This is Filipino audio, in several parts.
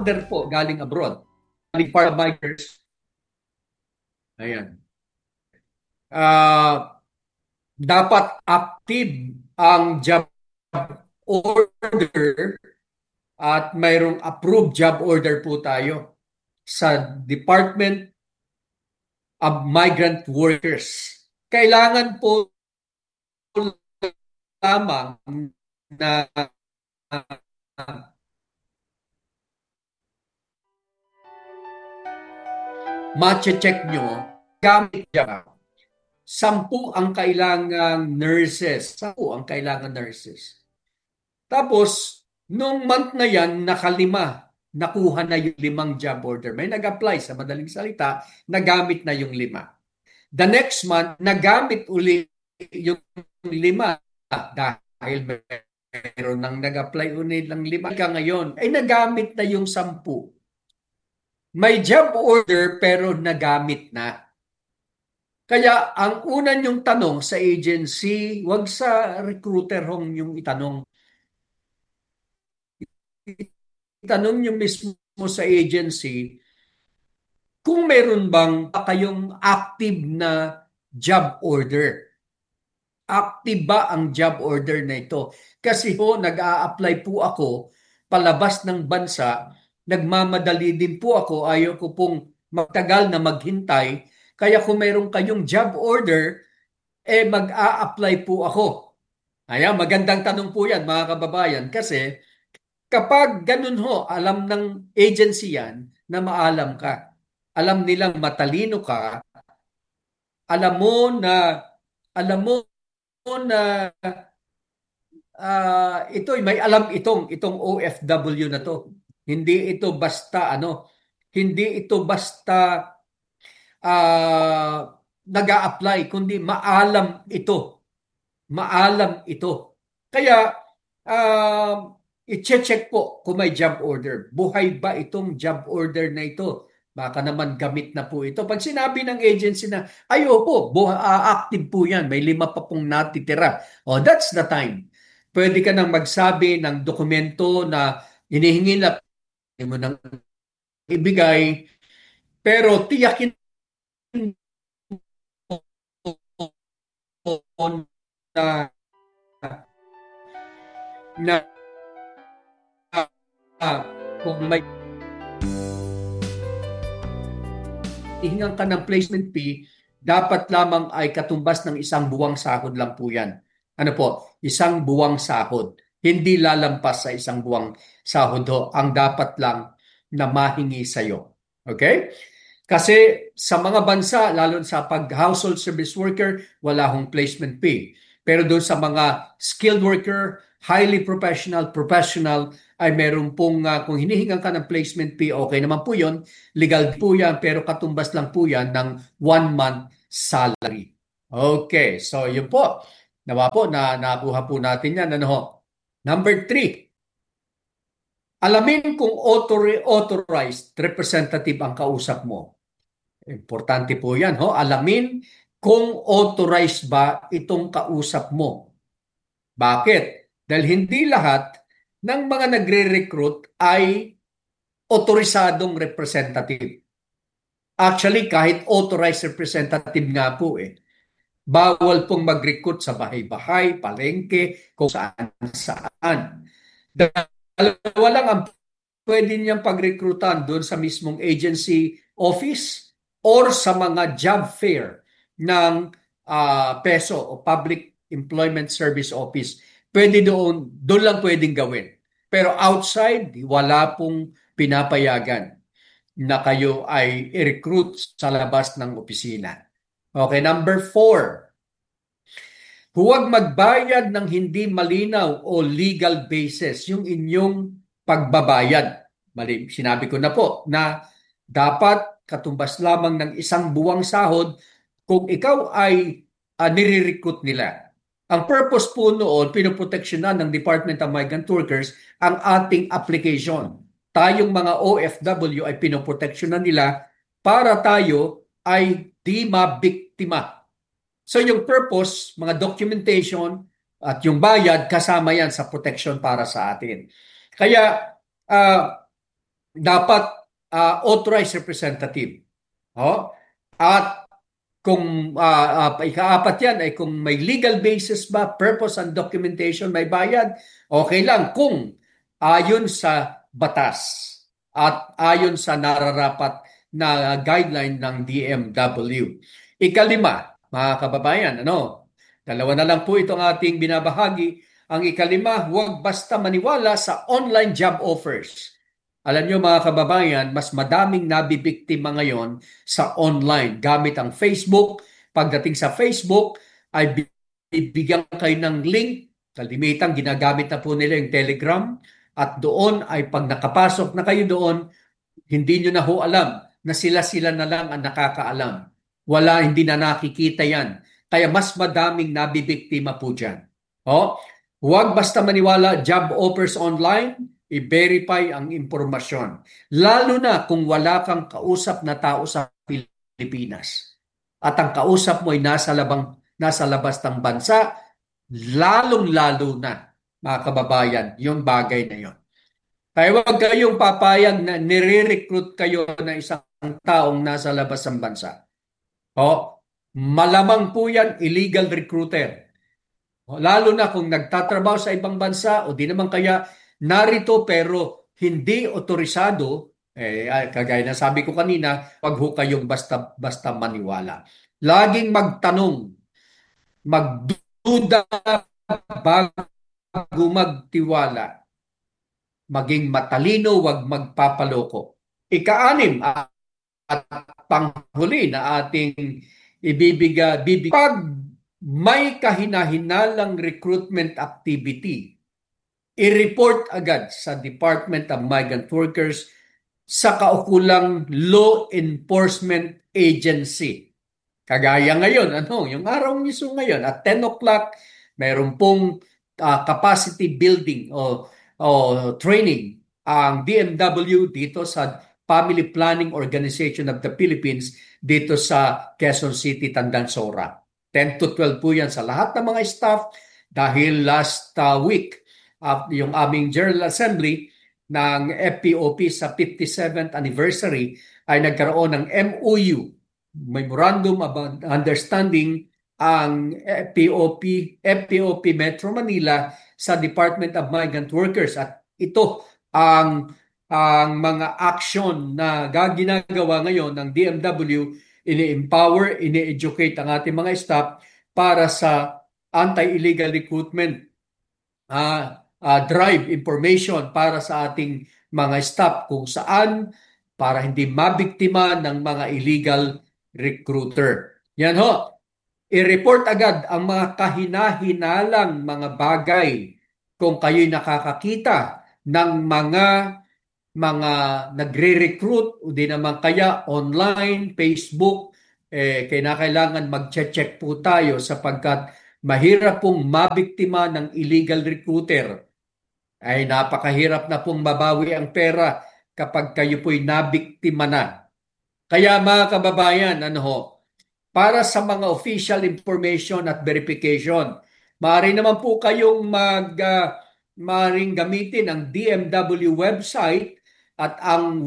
order po galing abroad. Galing para migrants. Ayan. Dapat active ang job order at mayroong approved job order po tayo sa Department of Migrant Workers. Kailangan po lamang na ma-check nyo gamit niya. 10 ang kailangang nurses. 10 ang kailangan nurses. Tapos, nung month na yan, nakalima. Nakuha na yung 5 job order. May nag-apply sa madaling salita, nagamit na yung 5. The next month, nagamit uli yung 5 dahil meron nang nag-apply uli ng 5. Ngayon, ay nagamit na yung 10. May job order pero nagamit na. Kaya ang una yung tanong sa agency, wag sa recruiter hong yung itanong. Itanong nyo mismo sa agency kung meron bang kayong active na job order. Active ba ang job order na ito? Kasi ho, nag-a-apply po ako palabas ng bansa, nagmamadali din po ako, ayaw ko pong magtagal na maghintay. Kaya kung meron kayong job order, mag-a-apply po ako. Ayan, magandang tanong po yan mga kababayan kasi kapag ganun ho, alam ng agency yan na maalam ka. Alam nilang matalino ka. Alam mo na alam mo na ito may alam itong OFW na to. Hindi ito basta hindi ito basta nag-a-apply kundi maalam ito. Maalam ito. Kaya i-check po kung may job order. Buhay ba itong job order na ito? Baka naman gamit na po ito. Pag sinabi ng agency na, ayoko, active po yan, may 5 pa pong natitira. Oh, that's the time. Pwede ka nang magsabi ng dokumento na hinihingi na mo nang ibigay, pero tiyakin mo na na kung may ihingan ka ng placement fee, dapat lamang ay katumbas ng 1 buwang sahod lang po yan. Ano po? 1 buwang sahod. Hindi lalampas sa 1 buwang sahod ho. Ang dapat lang na mahingi sa'yo. Okay? Kasi sa mga bansa, lalo sa pag-household service worker, wala hong placement fee. Pero doon sa mga skilled worker, highly professional, ay meron pong, kung hinihingan ka ng placement fee, okay naman po yun. Legal po yan, pero katumbas lang po yan ng 1 month salary. Okay, so yun po. Nawa po na nakuha po natin yan. Ano ho? Number 3, alamin kung authorized representative ang kausap mo. Importante po yan. Alamin kung authorized ba itong kausap mo. Bakit? Dahil hindi lahat ng mga nagre-recruit ay otorisadong representative. Actually, kahit authorized representative nga po bawal pong mag-recruit sa bahay-bahay, palengke, kung saan-saan. Dalawa lang ang pwede niyang pag-recruitan doon sa mismong agency office or sa mga job fair ng PESO o Public Employment Service Office. Pwede doon lang pwedeng gawin. Pero outside, wala pong pinapayagan na kayo ay i-recruit sa labas ng opisina. Okay, number 4. Huwag magbayad ng hindi malinaw o legal basis yung inyong pagbabayad. Sinabi ko na po na dapat katumbas lamang ng 1 buwang sahod kung ikaw ay nire-recruit nila. Ang purpose po noon, pinoproteksyonan ng Department of Migrant Workers ang ating application. Tayong mga OFW ay pinoproteksyonan nila para tayo ay di mabiktima. So yung purpose, mga documentation at yung bayad, kasama yan sa protection para sa atin. Kaya dapat authorized representative. Oh? At kung ikaapat yan ay kung may legal basis ba, purpose and documentation, may bayad, okay lang kung ayon sa batas at ayon sa nararapat na guideline ng DMW. Ikalima, mga kababayan, dalawa na lang po itong ating binabahagi. Ang ikalima, huwag basta maniwala sa online job offers. Alam nyo mga kababayan, mas madaming nabibiktima ngayon sa online gamit ang Facebook. Pagdating sa Facebook, ay bibigyan kayo ng link. Kalimitang ginagamit na po nila yung Telegram. At doon ay pag nakapasok na kayo doon, hindi nyo na ho alam na sila-sila na lang ang nakakaalam. Hindi na nakikita yan. Kaya mas madaming nabibiktima po dyan. Huwag basta maniwala job offers online, i-verify ang impormasyon. Lalo na kung wala kang kausap na tao sa Pilipinas. At ang kausap mo ay nasa labas ng bansa, lalong-lalo na, mga kababayan, yung bagay na yon. Kaya huwag kayong papayag na nire-recruit kayo ng isang taong nasa labas ng bansa. Malamang po yan illegal recruiter. Lalo na kung nagtatrabaho sa ibang bansa o di naman kaya narito pero hindi otorisado, kagaya na sabi ko kanina, wag ho kayong basta maniwala. Laging magtanong, magduda bago magtiwala. Maging matalino, wag magpapaloko. Ika-anim at panghuli na ating ibibigay. Pag may kahinahinalang recruitment activity, i-report agad sa Department of Migrant Workers sa kaukulang Law Enforcement Agency. Kagaya ngayon, yung araw mismo ngayon, at 10 o'clock, mayroon pong capacity building o training ang DMW dito sa Family Planning Organization of the Philippines dito sa Quezon City, Tandansora. 10 to 12 po yan sa lahat ng mga staff dahil last week yung aming General Assembly ng FPOP sa 57th anniversary ay nagkaroon ng MOU, Memorandum of Understanding, ang FPOP Metro Manila sa Department of Migrant Workers. At ito ang mga action na ginagawa ngayon ng DMW, ini-empower, ini-educate ang ating mga staff para sa anti-illegal recruitment drive information para sa ating mga staff kung saan para hindi mabiktima ng mga illegal recruiter. Yan ho. I-report agad ang mga kahinahinalang mga bagay kung kayo'y nakakakita ng mga nagre-recruit o di naman kaya online, Facebook, kailangan mag-check po tayo sapagkat mahirap pong mabiktima ng illegal recruiter. Ay napakahirap na pong mabawi ang pera kapag kayo po'y nabiktima na. Kaya mga kababayan, para sa mga official information at verification, maaari naman po kayong maaaring gamitin ang DMW website at ang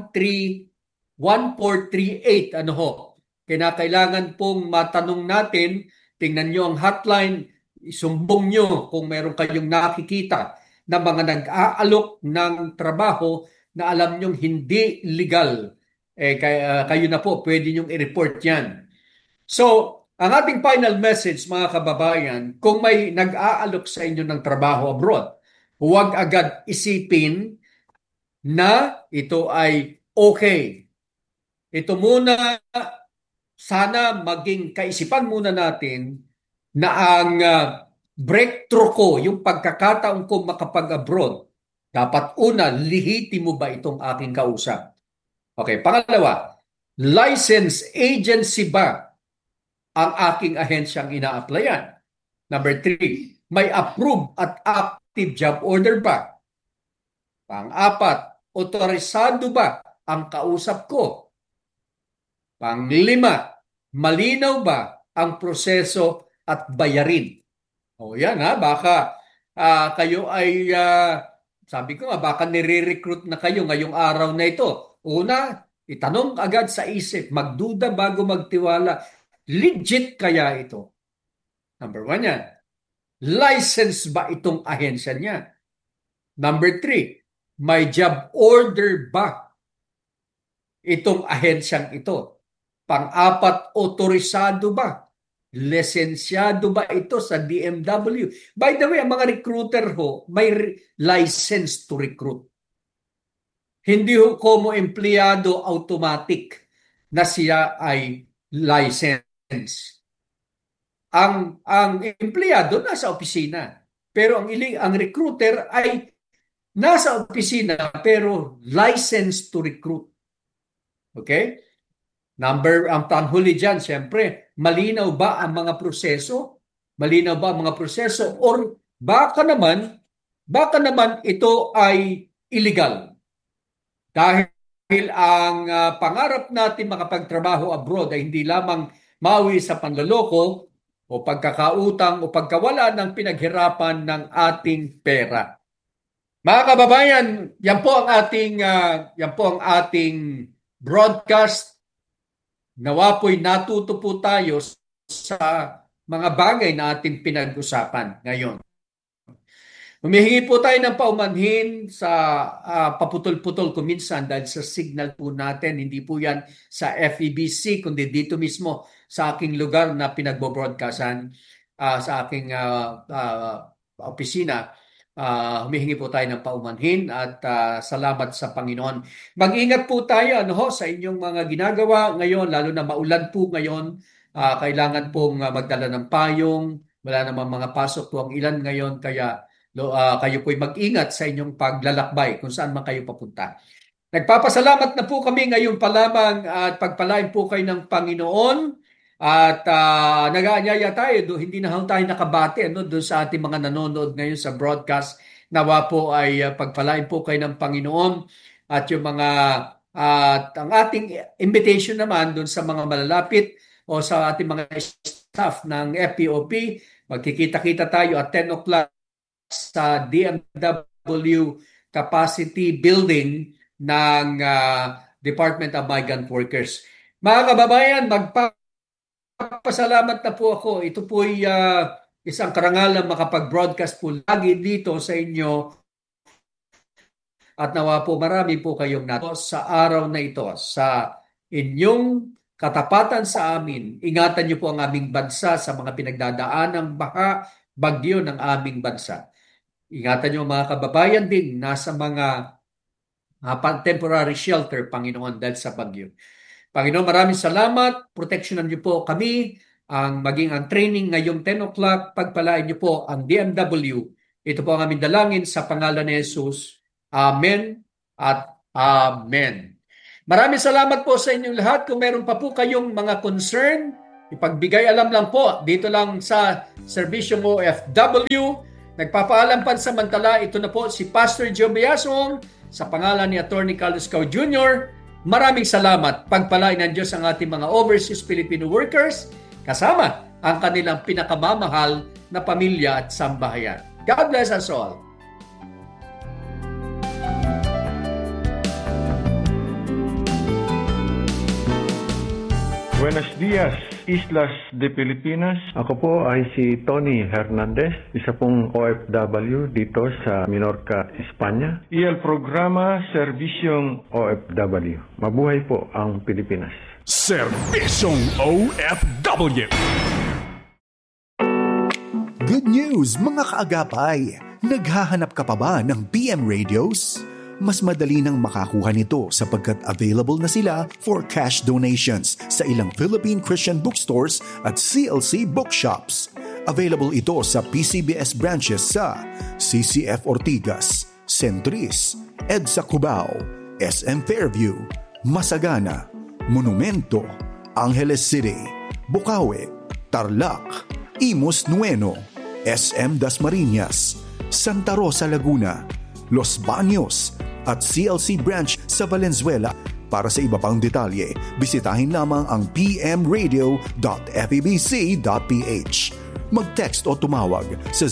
1438. Kinakailangan pong matanong natin, tingnan nyo ang hotline, isumbong nyo kung meron kayong nakikita na mga nag-aalok ng trabaho na alam nyong hindi legal. Kayo na po, pwede nyong i-report yan. So, ang ating final message mga kababayan, kung may nag-aalok sa inyo ng trabaho abroad, huwag agad isipin na ito ay okay. Ito muna, sana maging kaisipan muna natin na ang breakthrough ko, yung pagkakataon ko makapag-abroad, dapat una, lihitimo ba itong aking kausap? Okay, pangalawa, license agency ba ang aking ahensyang ina-applyan? Number 3, may approved at active job order ba? Pang-4, otorisado ba ang kausap ko? Pang-5, malinaw ba ang proseso at bayarin? O yan baka kayo ay Sabi ko nga, baka nire-recruit na kayo ngayong araw na ito. Una, itanong agad sa isip, magduda bago magtiwala. Legit kaya ito? Number one yan. License ba itong ahensya niya? Number three, may job order ba itong ahensyang ito? Pang-apat, otorisado ba? Lisensyado ba ito sa DMW? By the way, ang mga recruiter ho, may license to recruit. Hindi ho como empleyado automatic na siya ay license. Ang empleyado nasa opisina. Pero ang recruiter ay nasa opisina pero license to recruit. Okay? Ang panghuli dyan, siyempre, malinaw ba ang mga proseso? Malinaw ba ang mga proseso? Or baka naman ito ay illegal. Dahil ang pangarap natin makapagtrabaho abroad ay hindi lamang mawi sa panloloko o pagkakautang o pagkawala ng pinaghirapan ng ating pera. Mga kababayan, yan po ang ating broadcast. Nawa po'y natuto po tayo sa mga bagay na ating pinag-usapan ngayon. Humihingi po tayo ng paumanhin sa paputol-putol kuminsan dahil sa signal po natin. Hindi po yan sa FEBC, kundi dito mismo sa aking lugar na pinagbo-broadcastan sa aking opisina. Humihingi po tayo ng paumanhin at salamat sa Panginoon. Mag-ingat po tayo sa inyong mga ginagawa ngayon, lalo na maulan po ngayon. Kailangan pong magdala ng payong. Wala namang mga pasok po ang ilan ngayon, kaya kayo po'y mag-ingat sa inyong paglalakbay kung saan man kayo papunta. Nagpapasalamat na po kami ngayon pa lamang at pagpalain po kayo ng Panginoon. At nag-aanyaya tayo, hindi na tayo nakabate doon sa ating mga nanonood ngayon sa broadcast. Nawa po ay pagpalain po kayo ng Panginoon at yung mga ang ating invitation naman doon sa mga malalapit o sa ating mga staff ng FPOP. Magkikita-kita tayo at 10 o'clock sa DMW Capacity Building ng Department of Migrant Workers. Mga kababayan, magpapasalamat na po ako. Ito po ay isang karangalan makapag-broadcast po lagi dito sa inyo. At nawa po marami po kayong nato sa araw na ito. Sa inyong katapatan sa amin, ingatan niyo po ang aming bansa sa mga pinagdadaan ng baha, bagyo ng aming bansa. Ingatan niyo mga kababayan din nasa mga temporary shelter, Panginoon, dahil sa bagyo. Panginoon, maraming salamat. Protectionan niyo po kami. Maging ang training ngayong 10 o'clock. Pagpalain niyo po ang DMW. Ito po ang aming dalangin sa pangalan ni Jesus. Amen at Amen. Maraming salamat po sa inyong lahat. Kung meron pa po kayong mga concern, ipagbigay alam lang po dito lang sa Serbisyong OFW. Nagpapaalam pansamantala, ito na po si Pastor Joe Biasong sa pangalan ni Attorney Carlos Cao Jr. Maraming salamat. Pagpalain ng Diyos ang ating mga overseas Filipino workers kasama ang kanilang pinakamamahal na pamilya at sambahayan. God bless us all. Buenos días, Islas de Pilipinas. Ako po ay si Tony Hernandez, isa pong OFW dito sa Minorca, Espanya. Ang programa Servisyong OFW. Mabuhay po ang Pilipinas. Servisyong OFW. Good news mga kaagapay! Naghahanap ka pa ba ng PM radios? Mas madali nang makakuha nito sapagkat available na sila for cash donations sa ilang Philippine Christian bookstores at CLC bookshops. Available ito sa PCBS branches sa CCF Ortigas, Centris, EDSA Cubao, SM Fairview, Masagana, Monumento, Angeles City, Bukawi, Tarlac, Imus Nueno, SM Dasmariñas, Santa Rosa Laguna, Los Baños at CLC branch sa Valenzuela. Para sa iba pang detalye, bisitahin lamang ang pmradio.febc.ph. Mag-text o tumawag sa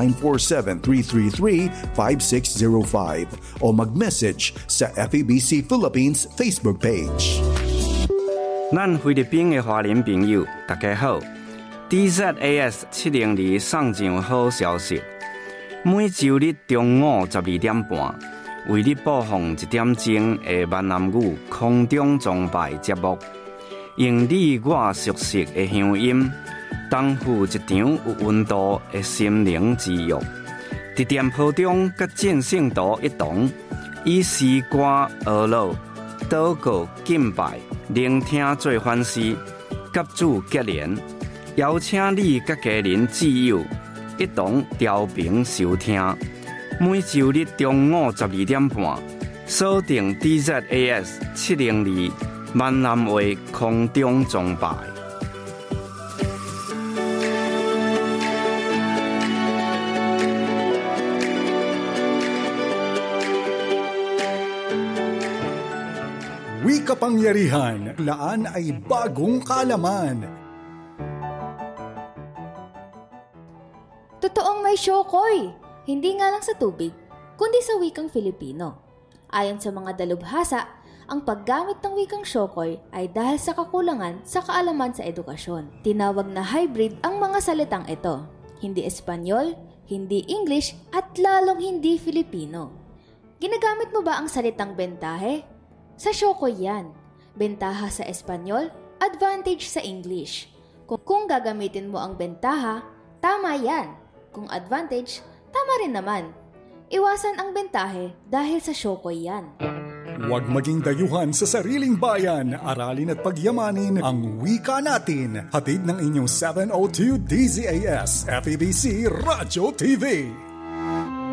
0947-333-5605 o mag-message sa FEBC Philippines Facebook page. 咱菲律賓嘅華人朋友，大家好。DZAS 702送上好消息，每周日中午12點半，為你播放1點鐘嘅閩南語空中崇拜節目，用你我熟悉嘅鄉音，豐富一場有溫度嘅心靈之約。佇店鋪中，甲正聖徒一同，以詩歌、學老、禱告、敬拜、聆聽做反思，甲主結連，邀請你甲家人摯友一同調頻收聽。每周日中午12點半，鎖定 DZAS 702閩南話空中崇拜。 Kapangyarihan, laan ay bagong kaalaman. Totoong may syokoy, hindi nga lang sa tubig, kundi sa wikang Filipino. Ayon sa mga dalubhasa, ang paggamit ng wikang syokoy ay dahil sa kakulangan sa kaalaman sa edukasyon. Tinawag na hybrid ang mga salitang ito, hindi Espanyol, hindi English, at lalong hindi Filipino. Ginagamit mo ba ang salitang bentahe? Sa syokoy yan. Bentaha sa Espanyol, advantage sa English. Kung gagamitin mo ang bentaha, tama yan. Kung advantage, tama rin naman. Iwasan ang bentahe dahil sa syokoy yan. Huwag maging dayuhan sa sariling bayan. Aralin at pagyamanin ang wika natin. Hatid ng inyong 702 DZAS FEBC Radyo TV.